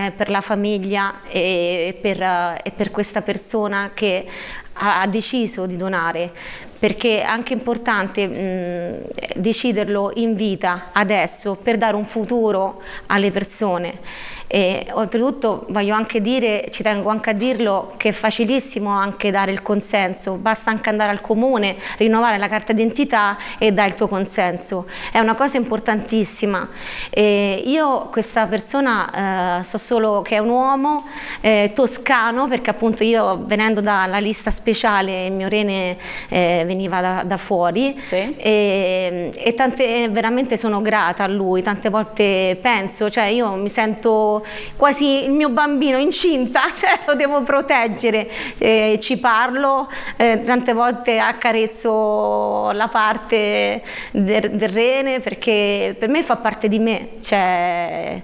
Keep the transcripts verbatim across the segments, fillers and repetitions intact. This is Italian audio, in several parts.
me, per la famiglia e per, e per questa persona che ha deciso di donare, perché è anche importante mh, deciderlo in vita adesso per dare un futuro alle persone. E oltretutto voglio anche dire, ci tengo anche a dirlo, che è facilissimo anche dare il consenso, basta anche andare al comune, rinnovare la carta d'identità e dare il tuo consenso, è una cosa importantissima. E io questa persona eh, so solo che è un uomo eh, toscano, perché appunto io venendo dalla lista speciale il mio rene eh, veniva da, da fuori, sì. e, e tante, veramente sono grata a lui, tante volte penso, cioè io mi sento quasi il mio bambino incinta, cioè lo devo proteggere, eh, ci parlo, eh, tante volte accarezzo la parte del, del rene perché per me fa parte di me, cioè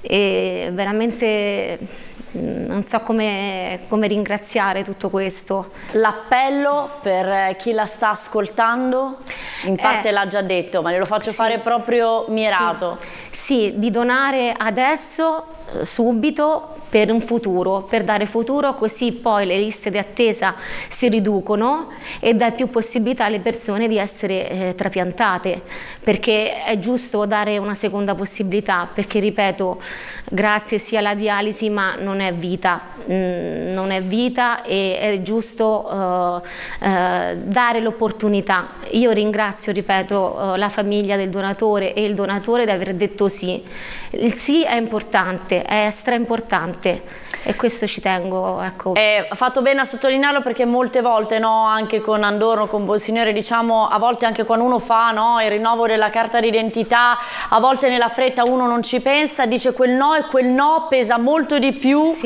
e veramente non so come, come ringraziare tutto questo. L'appello per chi la sta ascoltando, in parte eh, l'ha già detto, ma glielo faccio sì, fare proprio mirato. Sì, sì, di donare adesso, subito, per un futuro, per dare futuro, così poi le liste di attesa si riducono e dà più possibilità alle persone di essere eh, trapiantate, perché è giusto dare una seconda possibilità, perché ripeto, grazie sia alla dialisi, ma non è vita, mm, non è vita e è giusto uh, uh, dare l'opportunità. Io ringrazio, ripeto, uh, la famiglia del donatore e il donatore di aver detto sì. Il sì è importante, è stra importante. E questo ci tengo, ecco. Eh, ha fatto bene a sottolinearlo, perché molte volte, no, anche con Andorno, con Bonsignore, diciamo, a volte anche quando uno fa, no, il rinnovo della carta d'identità, a volte nella fretta uno non ci pensa, dice quel no, e quel no pesa molto di più. Sì.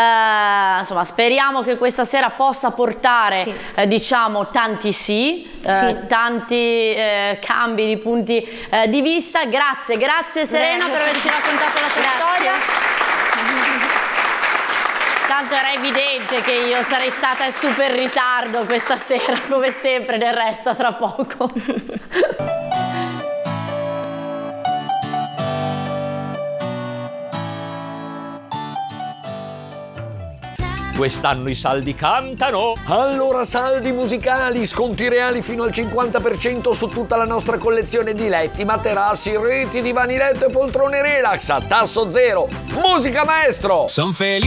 Eh, insomma, speriamo che questa sera possa portare, sì. eh, diciamo, tanti sì, eh, sì. tanti eh, cambi di punti eh, di vista. Grazie, grazie Serena Bene. per averci raccontato la tua grazie. storia. Tanto era evidente che io sarei stata in super ritardo questa sera, come sempre, del resto, tra poco. Quest'anno i saldi cantano. Allora saldi musicali, sconti reali fino al cinquanta per cento su tutta la nostra collezione di letti, materassi, reti, divani letto e poltrone relax a tasso zero. Musica maestro! Son felice.